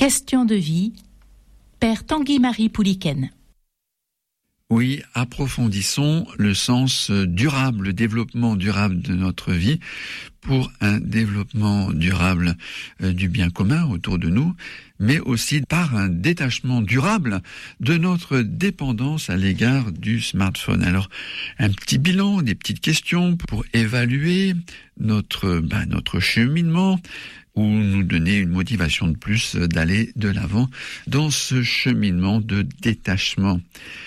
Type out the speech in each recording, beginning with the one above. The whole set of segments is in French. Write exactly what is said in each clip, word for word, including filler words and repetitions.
Question de vie, Père Tanguy-Marie Pouliken. Oui, approfondissons le sens durable, le développement durable de notre vie pour un développement durable du bien commun autour de nous, mais aussi par un détachement durable de notre dépendance à l'égard du smartphone. Alors, un petit bilan, des petites questions pour évaluer notre, ben, notre cheminement, ou nous donner une motivation de plus d'aller de l'avant dans ce cheminement de détachement.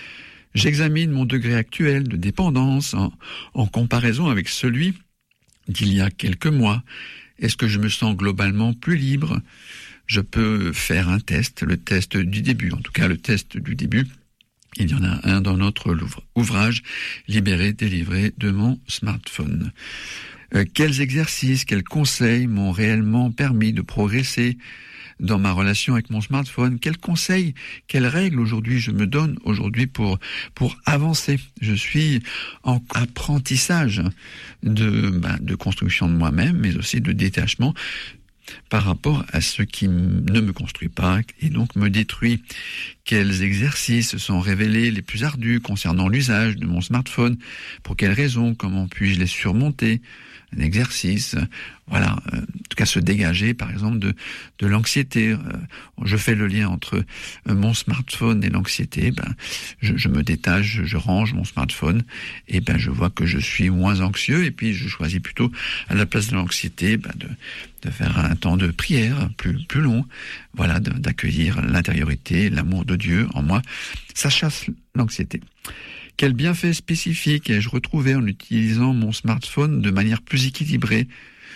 J'examine mon degré actuel de dépendance en, en comparaison avec celui d'il y a quelques mois. Est-ce que je me sens globalement plus libre ? Je peux faire un test, le test du début, en tout cas le test du début. Il y en a un dans notre ouvrage « Libéré, délivré de mon smartphone ». Euh, quels exercices, quels conseils m'ont réellement permis de progresser dans ma relation avec mon smartphone? Quels conseils, quelles règles aujourd'hui je me donne aujourd'hui pour pour avancer? Je suis en apprentissage de ben, de construction de moi-même, mais aussi de détachement par rapport à ce qui ne me construit pas et donc me détruit. Quels exercices sont révélés les plus ardus concernant l'usage de mon smartphone? Pour quelles raisons? Comment puis-je les surmonter? Un exercice, voilà, euh, en tout cas se dégager par exemple de de l'anxiété. Euh, je fais le lien entre euh, mon smartphone et l'anxiété. Ben, je, je me détache, je, je range mon smartphone et ben je vois que je suis moins anxieux et puis je choisis plutôt à la place de l'anxiété ben, de de faire un temps de prière plus plus long. Voilà, de, d'accueillir l'intériorité, l'amour de Dieu en moi. Ça chasse l'anxiété. Quel bienfait spécifique ai-je retrouvé en utilisant mon smartphone de manière plus équilibrée?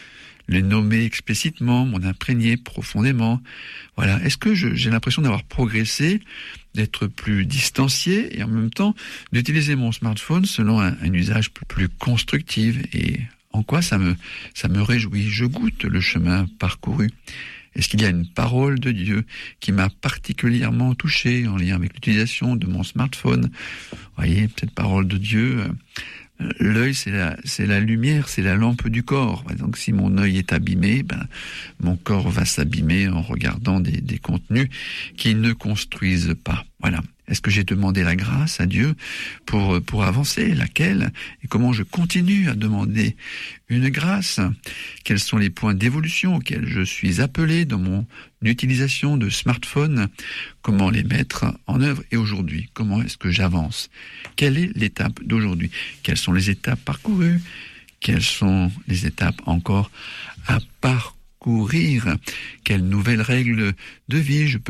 Les nommer explicitement, m'en imprégner profondément. Voilà. Est-ce que je, j'ai l'impression d'avoir progressé, d'être plus distancié et en même temps d'utiliser mon smartphone selon un, un usage plus, plus constructif? Et en quoi ça me, ça me réjouit? Je goûte le chemin parcouru. Est-ce qu'il y a une parole de Dieu qui m'a particulièrement touché en lien avec l'utilisation de mon smartphone? Vous voyez, cette parole de Dieu, euh, l'œil c'est la, c'est la lumière, c'est la lampe du corps. Donc si mon œil est abîmé, ben, mon corps va s'abîmer en regardant des, des contenus qui ne construisent pas. Voilà. Est-ce que j'ai demandé la grâce à Dieu pour, pour avancer? Laquelle? Et comment je continue à demander une grâce? Quels sont les points d'évolution auxquels je suis appelé dans mon utilisation de smartphone? Comment les mettre en œuvre? Et aujourd'hui, comment est-ce que j'avance? Quelle est l'étape d'aujourd'hui? Quelles sont les étapes parcourues? Quelles sont les étapes encore à parcourir? Quelles nouvelles règles de vie je peux